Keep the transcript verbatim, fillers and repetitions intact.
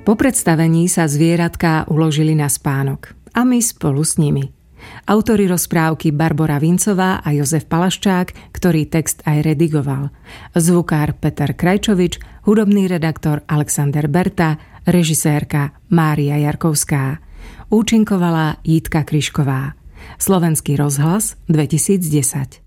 Po predstavení sa zvieratká uložili na spánok a my spolu s nimi. Autori rozprávky Barbora Vincová a Jozef Palaščák, ktorý text aj redigoval. Zvukár Peter Krajčovič, hudobný redaktor Alexander Berta, režisérka Mária Jarkovská. Účinkovala Jitka Kryšková. Slovenský rozhlas dvetisícdesať.